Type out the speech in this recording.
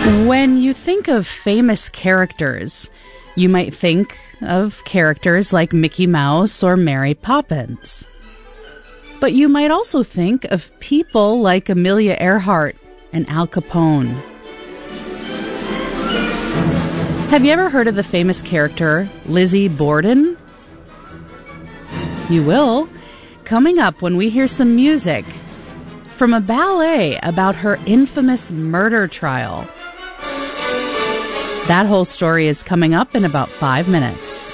When you think of famous characters, you might think of characters like Mickey Mouse or Mary Poppins. But you might also think of people like Amelia Earhart and Al Capone. Have you ever heard of the famous character Lizzie Borden? You will, coming up when we hear some music from a ballet about her infamous murder trial. That whole story is coming up in about 5 minutes.